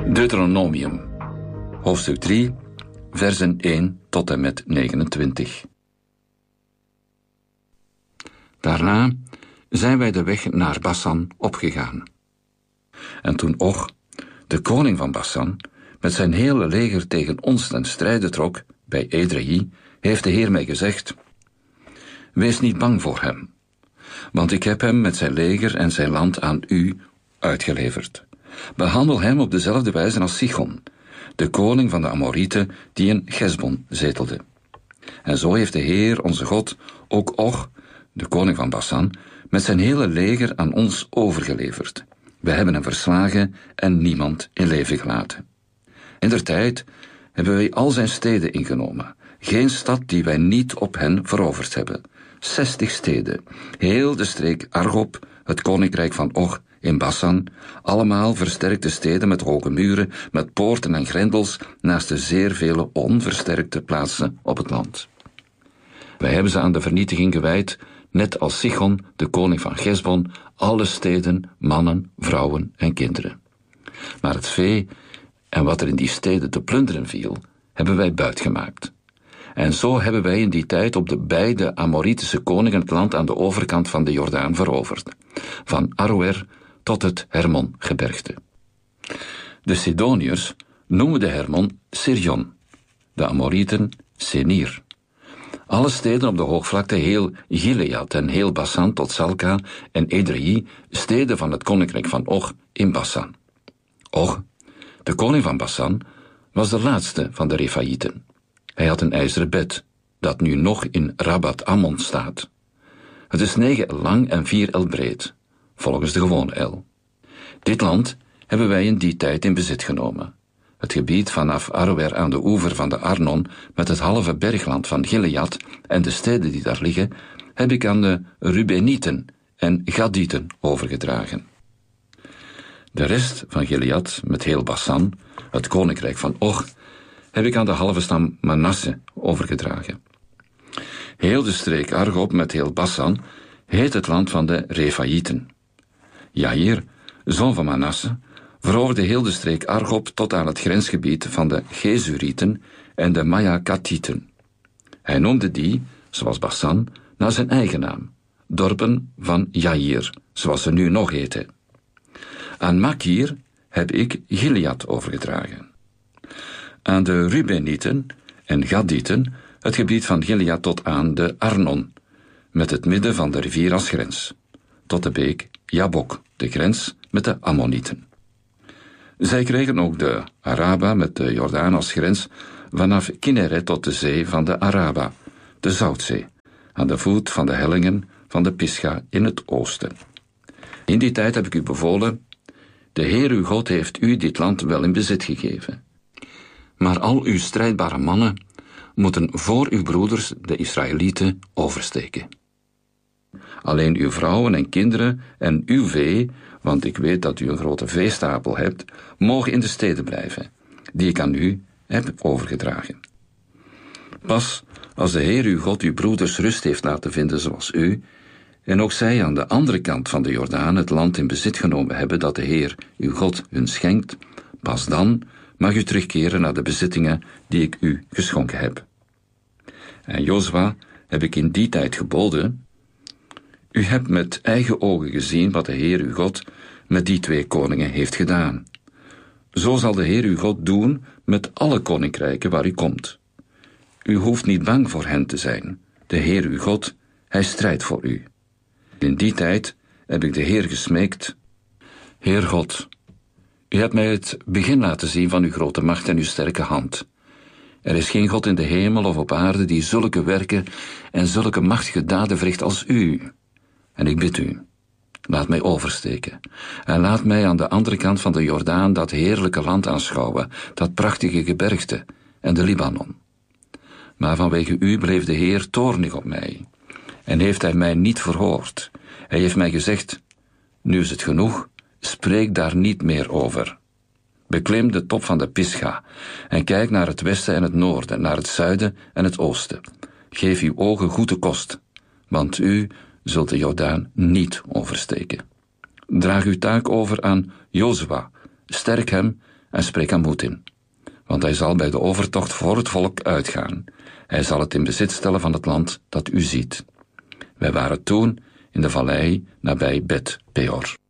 Deuteronomium, hoofdstuk 3, versen 1 tot en met 29. Daarna zijn wij de weg naar Basan opgegaan. En toen Och, de koning van Basan, met zijn hele leger tegen ons ten strijde trok, bij Edrei, heeft de Heer mij gezegd: wees niet bang voor hem, want ik heb hem met zijn leger en zijn land aan u uitgeleverd. Behandel hem op dezelfde wijze als Sichon, de koning van de Amorieten, die in Gesbon zetelde. En zo heeft de Heer, onze God, ook Och, de koning van Basan, met zijn hele leger aan ons overgeleverd. We hebben hem verslagen en niemand in leven gelaten. Indertijd hebben wij al zijn steden ingenomen, geen stad die wij niet op hen veroverd hebben. 60 steden, heel de streek Argob, het koninkrijk van Och in Basan, allemaal versterkte steden met hoge muren, met poorten en grendels, naast de zeer vele onversterkte plaatsen op het land. Wij hebben ze aan de vernietiging gewijd, net als Sichon, de koning van Gesbon, alle steden, mannen, vrouwen en kinderen. Maar het vee en wat er in die steden te plunderen viel, hebben wij buitgemaakt. En zo hebben wij in die tijd op de beide Amoritische koningen het land aan de overkant van de Jordaan veroverd, van Aroer tot het Hermongebergte. De Sidoniërs noemen de Hermon Sirion, de Amorieten Senir. Alle steden op de hoogvlakte, heel Gilead en heel Basan tot Salka en Edrei, steden van het koninkrijk van Och in Basan. Och, de koning van Basan, was de laatste van de Refaïten. Hij had een ijzeren bed, dat nu nog in Rabat Ammon staat. Het is 9 el lang en 4 el breed, volgens de gewone el. Dit land hebben wij in die tijd in bezit genomen. Het gebied vanaf Aroer aan de oever van de Arnon, met het halve bergland van Gilead en de steden die daar liggen, heb ik aan de Rubenieten en Gadieten overgedragen. De rest van Gilead, met heel Basan, het koninkrijk van Och, heb ik aan de halve stam Manasse overgedragen. Heel de streek Argob met heel Basan heet het land van de Refaïten. Jair, zoon van Manasse, veroverde heel de streek Argob tot aan het grensgebied van de Gezurieten en de Majakatieten. Hij noemde die, zoals Basan, naar zijn eigen naam, dorpen van Jair, zoals ze nu nog heten. Aan Makir heb ik Gilead overgedragen. Aan de Rubenieten en Gadieten het gebied van Gilead tot aan de Arnon, met het midden van de rivier als grens, tot de beek Jabok, de grens met de Ammonieten. Zij kregen ook de Araba met de Jordaan als grens vanaf Kinneret tot de zee van de Araba, de Zoutzee, aan de voet van de hellingen van de Pisga in het oosten. In die tijd heb ik u bevolen: de Heer uw God heeft u dit land wel in bezit gegeven. Maar al uw strijdbare mannen moeten voor uw broeders, de Israëlieten, oversteken. Alleen uw vrouwen en kinderen en uw vee, want ik weet dat u een grote veestapel hebt, mogen in de steden blijven, die ik aan u heb overgedragen. Pas als de Heer uw God uw broeders rust heeft laten vinden zoals u, en ook zij aan de andere kant van de Jordaan het land in bezit genomen hebben dat de Heer uw God hun schenkt, pas dan mag u terugkeren naar de bezittingen die ik u geschonken heb. En Jozua heb ik in die tijd geboden: u hebt met eigen ogen gezien wat de Heer uw God met die 2 koningen heeft gedaan. Zo zal de Heer uw God doen met alle koninkrijken waar u komt. U hoeft niet bang voor hen te zijn. De Heer uw God, hij strijdt voor u. In die tijd heb ik de Heer gesmeekt: Heer God, u hebt mij het begin laten zien van uw grote macht en uw sterke hand. Er is geen God in de hemel of op aarde die zulke werken en zulke machtige daden verricht als u. En ik bid u, laat mij oversteken en laat mij aan de andere kant van de Jordaan dat heerlijke land aanschouwen, dat prachtige gebergte en de Libanon. Maar vanwege u bleef de Heer toornig op mij en heeft hij mij niet verhoord. Hij heeft mij gezegd: nu is het genoeg, spreek daar niet meer over. Beklim de top van de Pisga en kijk naar het westen en het noorden, naar het zuiden en het oosten. Geef uw ogen goede kost, want u zult de Jordaan niet oversteken. Draag uw taak over aan Jozua, sterk hem en spreek aan moed in. Want hij zal bij de overtocht voor het volk uitgaan. Hij zal het in bezit stellen van het land dat u ziet. Wij waren toen in de vallei nabij Bet Peor.